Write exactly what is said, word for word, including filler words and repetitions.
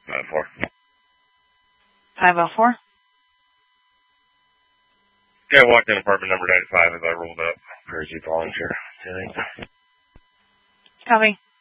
Five four. Five oh four. Guy walked in apartment number ninety-five as I rolled up. Jersey volunteer. Copy.